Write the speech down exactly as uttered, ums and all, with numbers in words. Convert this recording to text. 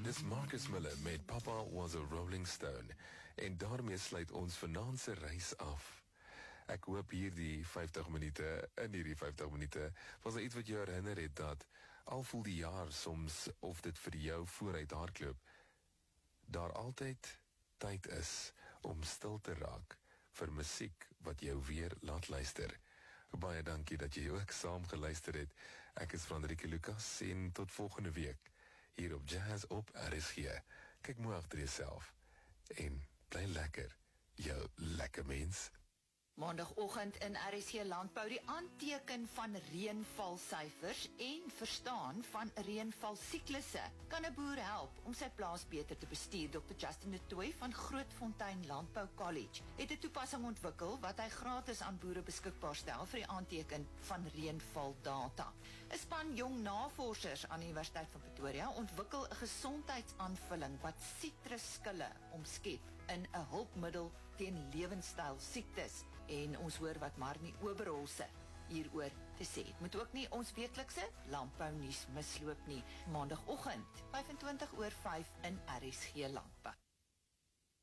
Dis Marcus Miller met Papa Was a Rolling Stone. En daarmee sluit ons vanaand se reis af. Ek hoop hierdie vyftig minute, in hierdie vyftig minute, was daar iets wat jou herinner het dat, al voel die jaar soms, of dit vir jou vooruit hardloop, daar altyd tyd is om stil te raak vir musiek wat jou weer laat luister. Baie dankie dat jy ook saam geluister het. Ek is Frederike Lucas en tot volgende week hier op Jazz op R S G. Kyk mooi agter jouself en bly lekker, jou lekker mens. Maandagoggend in R S G Landbou, die aanteken van reënvalsyfers en verstaan van reënvalsiklusse kan 'n boer help om sy plaas beter te bestuur. Dokter Justin de Tooy van Grootfontein Landbou College het 'n toepassing ontwikkel wat hy gratis aan boere beskikbaar stel vir die aanteken van reënvaldata. 'n Span jong navorsers aan die Universiteit van Pretoria ontwikkel 'n gesondheidsaanvulling wat sitrusskille omskep in 'n hulpmiddel teen lewenstyl siektes. En ons hoor wat Marnie Oberholse hieroor te sê. Moet ook nie ons weeklikse landbou nuus misloop nie. Maandagoggend, vyf en twintig oor vyf in R S G Landbou.